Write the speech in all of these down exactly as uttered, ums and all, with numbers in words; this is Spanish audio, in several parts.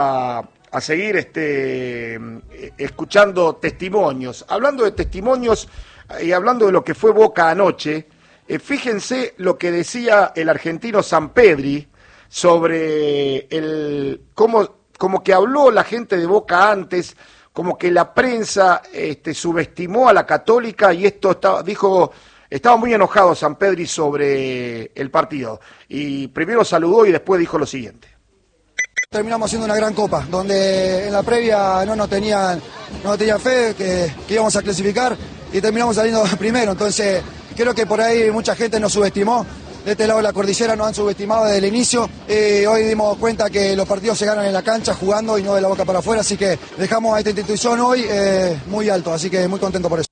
A, a seguir este, escuchando testimonios. Hablando de testimonios y hablando de lo que fue Boca anoche, eh, fíjense lo que decía el argentino Sampedri sobre el cómo, como que habló la gente de Boca antes, como que la prensa este, subestimó a la Católica y esto estaba, dijo, estaba muy enojado Sampedri sobre el partido. Y primero saludó y después dijo lo siguiente. Terminamos haciendo una gran copa, donde en la previa no nos tenían, no nos tenían fe que, que íbamos a clasificar y terminamos saliendo primero. Entonces creo que por ahí mucha gente nos subestimó. De este lado de la cordillera nos han subestimado desde el inicio. Y hoy dimos cuenta que los partidos se ganan en la cancha jugando y no de la boca para afuera. Así que dejamos a esta institución hoy eh, muy alto, así que muy contento por eso.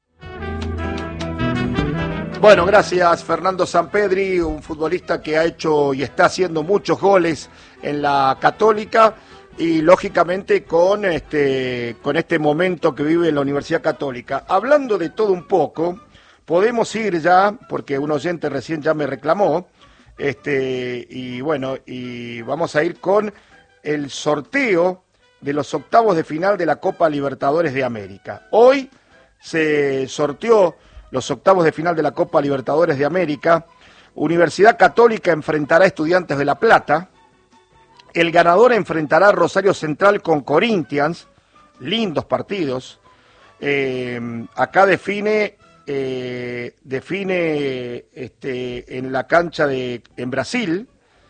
Bueno, gracias Fernando Sampedri, un futbolista que ha hecho y está haciendo muchos goles en la Católica y lógicamente con este, con este momento que vive la Universidad Católica. Hablando de todo un poco, podemos ir ya, porque un oyente recién ya me reclamó, este, y bueno, y vamos a ir con el sorteo de los octavos de final de la Copa Libertadores de América. Hoy se sorteó los octavos de final de la Copa Libertadores de América. Universidad Católica enfrentará a Estudiantes de La Plata. El ganador enfrentará a Rosario Central con Corinthians. Lindos partidos. Eh, acá define, eh, define este, en la cancha de en Brasil.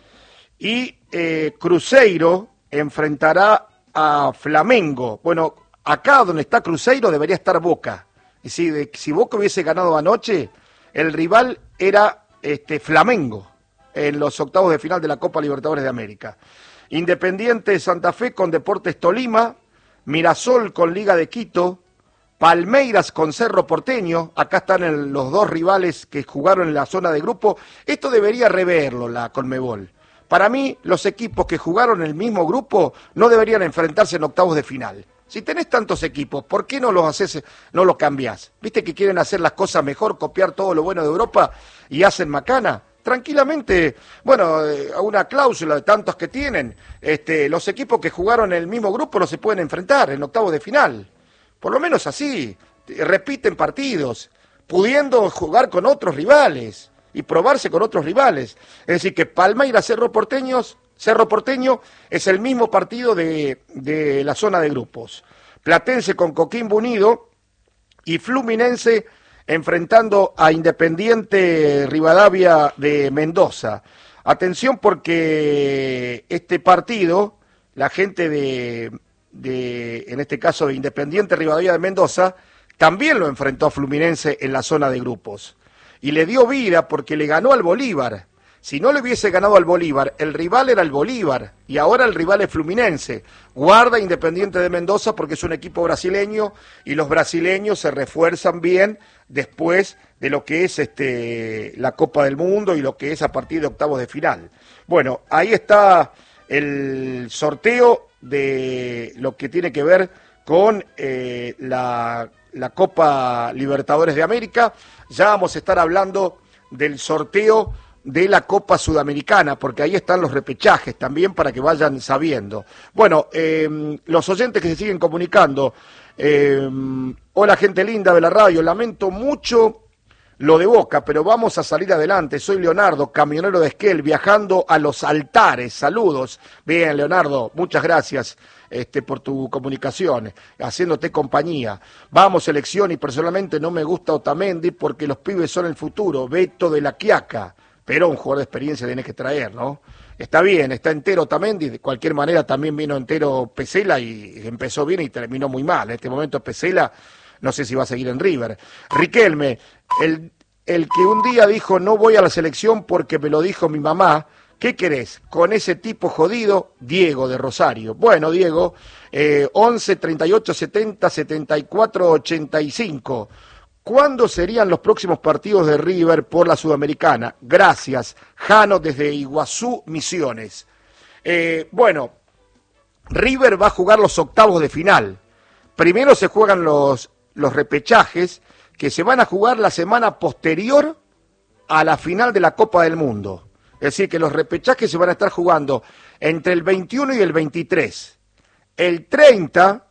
Y eh, Cruzeiro enfrentará a Flamengo. Bueno, acá donde está Cruzeiro debería estar Boca. Y si, de, si Boca hubiese ganado anoche, el rival era este, Flamengo en los octavos de final de la Copa Libertadores de América. Independiente de Santa Fe con Deportes Tolima, Mirasol con Liga de Quito, Palmeiras con Cerro Porteño, acá están el, los dos rivales que jugaron en la zona de grupo. Esto debería reverlo la Conmebol. Para mí, los equipos que jugaron en el mismo grupo no deberían enfrentarse en octavos de final. Si tenés tantos equipos, ¿por qué no los haces, no los cambiás? ¿Viste que quieren hacer las cosas mejor, copiar todo lo bueno de Europa y hacen macana? Tranquilamente, bueno, eh, a una cláusula de tantos que tienen, este, los equipos que jugaron en el mismo grupo no se pueden enfrentar en octavos de final. Por lo menos así, repiten partidos, pudiendo jugar con otros rivales y probarse con otros rivales. Es decir, que Palmeiras, Cerro Porteños... Cerro Porteño es el mismo partido de, de la zona de grupos. Platense con Coquimbo Unido y Fluminense enfrentando a Independiente Rivadavia de Mendoza. Atención porque este partido, la gente de, de en este caso de Independiente Rivadavia de Mendoza, también lo enfrentó a Fluminense en la zona de grupos. Y le dio vida porque le ganó al Bolívar. Si no le hubiese ganado al Bolívar, el rival era el Bolívar y ahora el rival es Fluminense. Guarda Independiente de Mendoza porque es un equipo brasileño y los brasileños se refuerzan bien después de lo que es este, la Copa del Mundo y lo que es a partir de octavos de final. Bueno, ahí está el sorteo de lo que tiene que ver con eh, la, la Copa Libertadores de América. Ya vamos a estar hablando del sorteo de la Copa Sudamericana, porque ahí están los repechajes también para que vayan sabiendo. Bueno, eh, los oyentes que se siguen comunicando, eh, hola gente linda de la radio, lamento mucho lo de Boca, pero vamos a salir adelante. Soy Leonardo, camionero de Esquel, viajando a Los Altares. Saludos. Bien, Leonardo, muchas gracias este, por tu comunicación, haciéndote compañía. Vamos, selección, y personalmente no me gusta Otamendi porque los pibes son el futuro. Beto de la Quiaca. Pero un jugador de experiencia tenés que traer, ¿no? Está bien, está entero Otamendi, de cualquier manera también vino entero Pesela y empezó bien y terminó muy mal. En este momento Pesela, no sé si va a seguir en River. Riquelme, el, el que un día dijo no voy a la selección porque me lo dijo mi mamá, ¿qué querés? Con ese tipo jodido, Diego de Rosario. Bueno, Diego, eh, once, treinta y ocho, setenta, setenta y cuatro, ochenta y cinco. ¿Cuándo serían los próximos partidos de River por la Sudamericana? Gracias, Jano desde Iguazú, Misiones. Eh, bueno, River va a jugar los octavos de final. Primero se juegan los, los repechajes que se van a jugar la semana posterior a la final de la Copa del Mundo. Es decir, que los repechajes se van a estar jugando entre el veintiuno y el veintitrés. el treinta,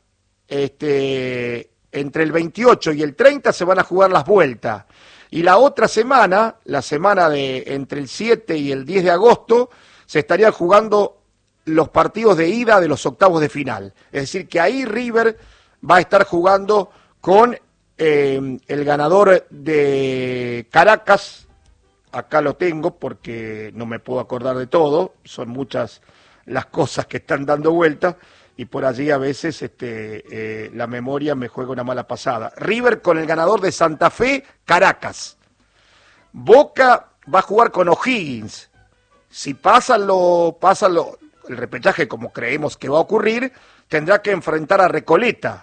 este, entre el veintiocho y el treinta se van a jugar las vueltas. Y la otra semana, la semana de entre el siete y el diez de agosto, se estarían jugando los partidos de ida de los octavos de final. Es decir, que ahí River va a estar jugando con eh, el ganador de Caracas. Acá lo tengo porque no me puedo acordar de todo, son muchas las cosas que están dando vuelta y por allí a veces este, eh, la memoria me juega una mala pasada. River con el ganador de Santa Fe, Caracas. Boca va a jugar con O'Higgins. Si pasan, lo, pasan lo, el repechaje como creemos que va a ocurrir, tendrá que enfrentar a Recoleta.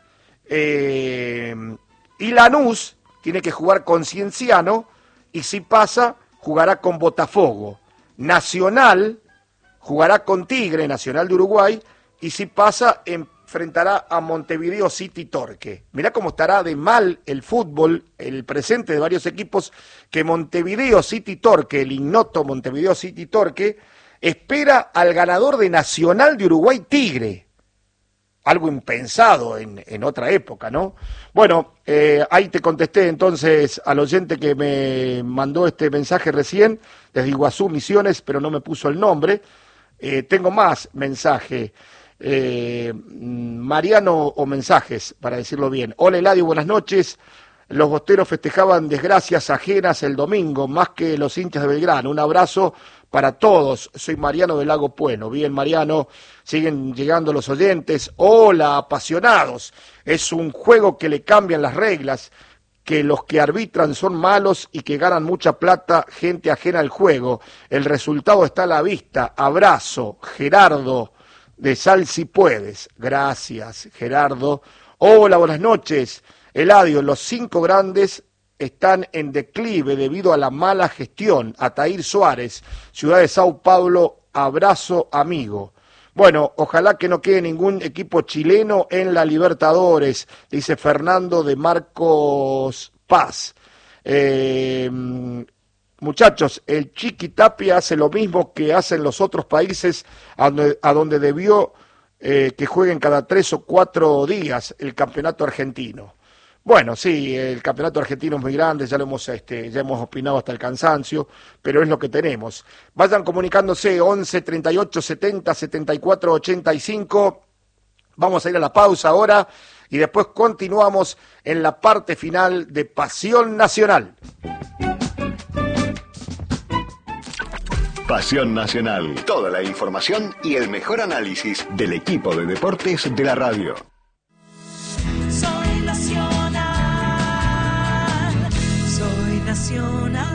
Eh, y Lanús tiene que jugar con Cienciano y si pasa, jugará con Botafogo. Nacional jugará con Tigre, Nacional de Uruguay, y si pasa, enfrentará a Montevideo City Torque. Mirá cómo estará de mal el fútbol, el presente de varios equipos, que Montevideo City Torque, el ignoto Montevideo City Torque, espera al ganador de Nacional de Uruguay Tigre. Algo impensado en, en otra época, ¿no? Bueno, eh, ahí te contesté entonces al oyente que me mandó este mensaje recién, desde Iguazú, Misiones, pero no me puso el nombre. Eh, tengo más mensaje, eh, Mariano o mensajes, para decirlo bien. Hola Eladio, buenas noches. Los bosteros festejaban desgracias ajenas el domingo, más que los hinchas de Belgrano. Un abrazo para todos. Soy Mariano del Lago Pueno. Bien, Mariano, siguen llegando los oyentes. Hola, apasionados. Es un juego que le cambian las reglas, que los que arbitran son malos y que ganan mucha plata, gente ajena al juego. El resultado está a la vista. Abrazo, Gerardo, de Sal si puedes. Gracias, Gerardo. Hola, buenas noches. Eladio, los cinco grandes están en declive debido a la mala gestión. Ataír Suárez, Ciudad de Sao Paulo, abrazo amigo. Bueno, ojalá que no quede ningún equipo chileno en la Libertadores, dice Fernando de Marcos Paz. Eh, muchachos, el Chiqui Tapia hace lo mismo que hacen los otros países a donde, a donde debió eh, que jueguen cada tres o cuatro días el campeonato argentino. Bueno, sí, el campeonato argentino es muy grande, ya lo hemos, este, ya hemos opinado hasta el cansancio, pero es lo que tenemos. Vayan comunicándose once, treinta y ocho, setenta, setenta y cuatro, ochenta y cinco. Vamos a ir a la pausa ahora y después continuamos en la parte final de Pasión Nacional. Pasión Nacional. Toda la información y el mejor análisis del equipo de deportes de la radio. Soy nacional, soy nacional.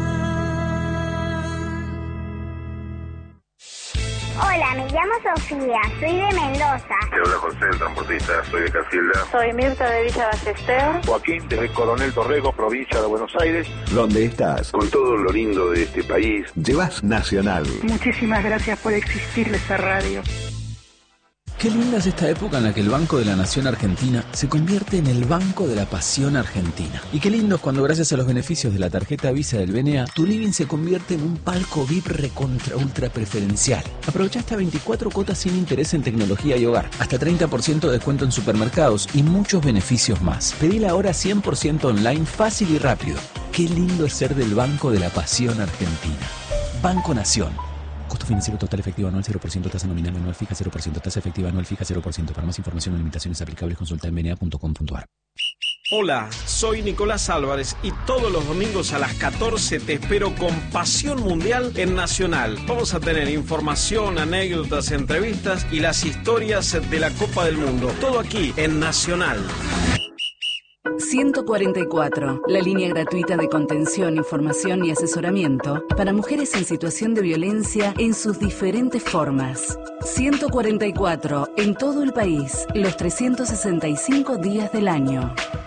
Hola, me llamo Sofía, soy de Mendoza. Te habla José, el transportista, soy de Casilda. Soy Mirta de Villa Ballester. Joaquín, desde Coronel Torrego, provincia de Buenos Aires. ¿Dónde estás? Con todo lo lindo de este país. Llevas Nacional. Muchísimas gracias por existir esta radio. Qué linda es esta época en la que el Banco de la Nación Argentina se convierte en el Banco de la Pasión Argentina. Y qué lindo es cuando gracias a los beneficios de la tarjeta Visa del B N A, tu living se convierte en un palco V I P recontra ultra preferencial. Aprovecha hasta veinticuatro cuotas sin interés en tecnología y hogar, hasta treinta por ciento de descuento en supermercados y muchos beneficios más. Pedila ahora cien por ciento online, fácil y rápido. Qué lindo es ser del Banco de la Pasión Argentina. Banco Nación. Costo financiero total efectivo anual cero por ciento, tasa nominal anual fija cero por ciento, tasa efectiva anual fija cero por ciento. Para más información o limitaciones aplicables consulta en b n a punto com punto a r. Hola, soy Nicolás Álvarez y todos los domingos a las catorce te espero con Pasión Mundial en Nacional. Vamos a tener información, anécdotas, entrevistas y las historias de la Copa del Mundo. Todo aquí en Nacional. ciento cuarenta y cuatro, la línea gratuita de contención, información y asesoramiento para mujeres en situación de violencia en sus diferentes formas. ciento cuarenta y cuatro, en todo el país, los trescientos sesenta y cinco días del año.